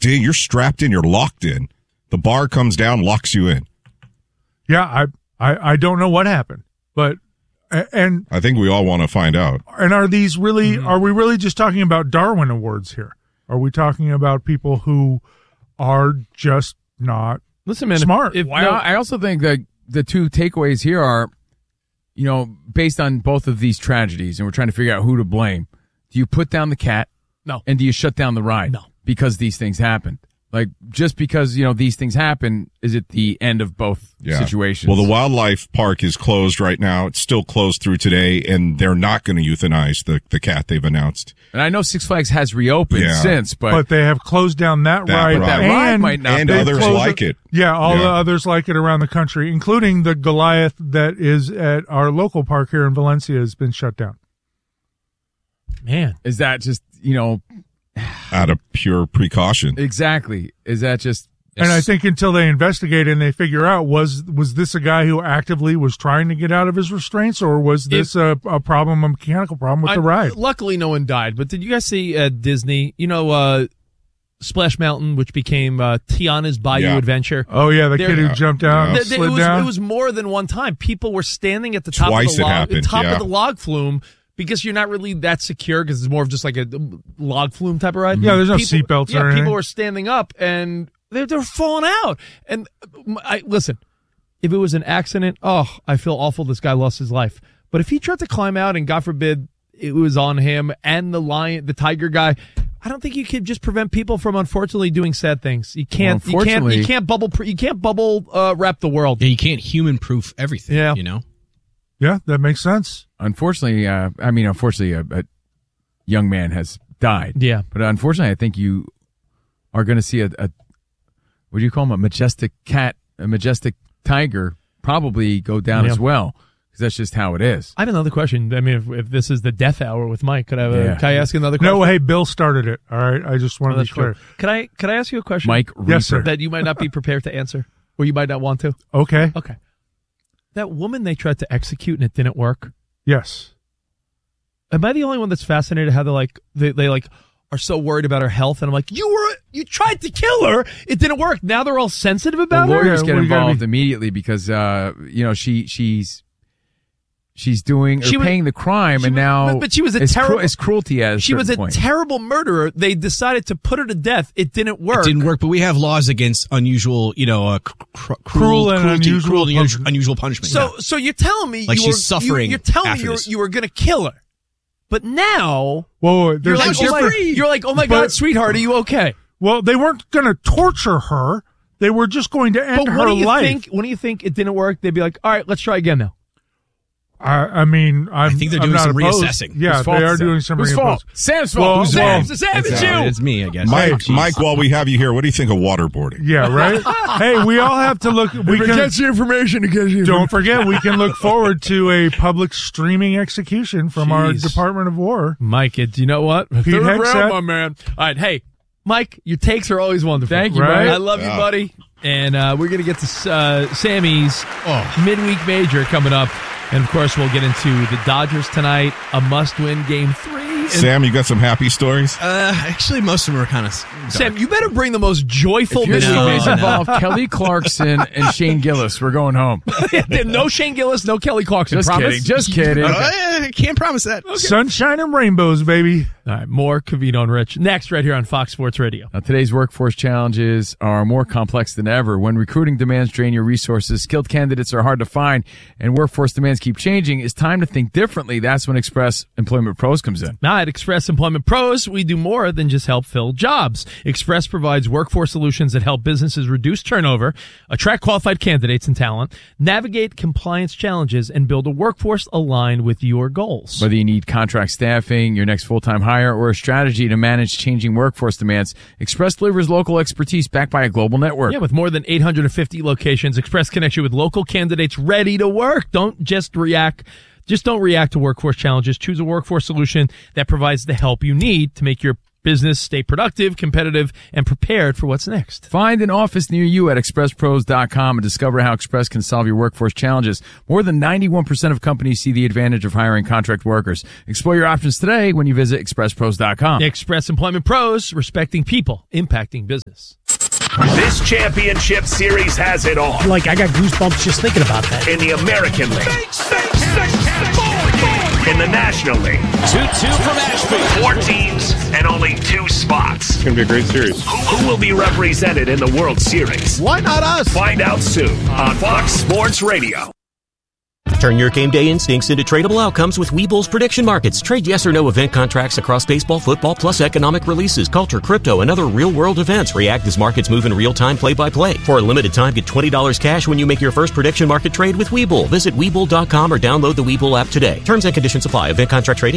day, you're strapped in, you're locked in. The bar comes down, locks you in. Yeah, I don't know what happened, but and I think we all want to find out. And are these really? Are we really just talking about Darwin Awards here? Are we talking about people who are just not smart? I also think that the two takeaways here are, based on both of these tragedies, and we're trying to figure out who to blame. Do you put down the cat? No. And do you shut down the ride? No. Because these things happen. Like, just because, these things happen, is it the end of both situations? Well, the wildlife park is closed right now. It's still closed through today, and they're not going to euthanize the cat they've announced. And I know Six Flags has reopened since, but they have closed down that ride. That ride might not. And others like it. Yeah, all the others like it around the country, including the Goliath that is at our local park here in Valencia has been shut down. Man. Is that just, out of pure precaution? Exactly. Is that just... And I think until they investigate and they figure out, was this a guy who actively was trying to get out of his restraints, or was this a mechanical problem with the ride? Luckily, no one died. But did you guys see Disney, Splash Mountain, which became Tiana's Bayou Adventure? Oh, yeah, the kid who jumped down, slid down? It was more than one time. People were standing at the top Twice of the of the log flume, because you're not really that secure, because it's more of just like a log flume type of ride. Yeah, there's no seatbelts or anything. People were standing up, and they're falling out. And listen, if it was an accident, I feel awful this guy lost his life. But if he tried to climb out and, God forbid, it was on him and the tiger guy, I don't think you could just prevent people from, unfortunately, doing sad things. You can't. You can't bubble wrap the world. Yeah, you can't human proof everything. Yeah. Yeah, that makes sense. Unfortunately, a young man has died. Yeah. But unfortunately, I think you are going to see a what do you call him? A majestic cat, a majestic tiger probably go down as well, because that's just how it is. I have another question. I mean, if this is the death hour with Mike, can I ask another question? No, hey, Bill started it. All right, I just wanted to be clear. Can I ask you a question, Mike? Yes, sir. That you might not be prepared to answer, or you might not want to. Okay. That woman they tried to execute and it didn't work. Yes. Am I the only one that's fascinated how they are so worried about her health? And I'm like, you tried to kill her, it didn't work. Now they're all sensitive about her. Lawyers get involved immediately because she's paying the crime, and now but she was it's cruelty as she was a terrible murderer. They decided to put her to death. It didn't work. It didn't work, but we have laws against unusual, cruel and unusual punishment. So you're telling me she's suffering. You're telling me you were going to kill her, but now you're like, oh my God, sweetheart, are you okay? Well, they weren't going to torture her. They were just going to end her life. When do you think it didn't work? They'd be like, all right, let's try again now. I think they're doing some reassessing. Yeah, they are doing some reassessing. Sam's fault. Sam, it's you. It's me, I guess. Mike, while we have you here, what do you think of waterboarding? Yeah, right? Hey, we all have to look. We can get the information. Don't forget, we can look forward to a public streaming execution from our Department of War. Mike, you know what? Pete Hegseth, my man. All right, hey, Mike, your takes are always wonderful. Thank you, Mike. I love you, buddy. And we're going to get to Sammy's midweek major coming up. And, of course, we'll get into the Dodgers tonight, a must-win Game 3. Sam, you got some happy stories? Actually, most of them are kind of dark. Sam, you better bring the most joyful If your stories involve Kelly Clarkson and Shane Gillis, we're going home. No Shane Gillis, no Kelly Clarkson. Just kidding. I can't promise that. Okay. Sunshine and rainbows, baby. All right, more Covino and Rich next right here on Fox Sports Radio. Now, today's workforce challenges are more complex than ever. When recruiting demands drain your resources, skilled candidates are hard to find, and workforce demands keep changing, it's time to think differently. That's when Express Employment Pros comes in. Now, at Express Employment Pros, we do more than just help fill jobs. Express provides workforce solutions that help businesses reduce turnover, attract qualified candidates and talent, navigate compliance challenges, and build a workforce aligned with your goals. Whether you need contract staffing, your next full-time hire, or a strategy to manage changing workforce demands, Express delivers local expertise backed by a global network. Yeah, with more than 850 locations, Express connects you with local candidates ready to work. Don't react to workforce challenges. Choose a workforce solution that provides the help you need to make your business stay productive, competitive, and prepared for what's next. Find an office near you at expresspros.com and discover how Express can solve your workforce challenges. More than 91% of companies see the advantage of hiring contract workers. Explore your options today when you visit expresspros.com. Express Employment Pros, respecting people, impacting business. This championship series has it all. Like, I got goosebumps just thinking about that. In the American League. In the National League. 2-2 from Ashby. 4 teams and only 2 spots. It's going to be a great series. Who will be represented in the World Series? Why not us? Find out soon on Fox Sports Radio. Turn your game day instincts into tradable outcomes with Webull's prediction markets. Trade yes or no event contracts across baseball, football, plus economic releases, culture, crypto, and other real-world events. React as markets move in real time, play-by-play. For a limited time, get $20 cash when you make your first prediction market trade with Webull. Visit Webull.com or download the Webull app today. Terms and conditions apply. Event contract trading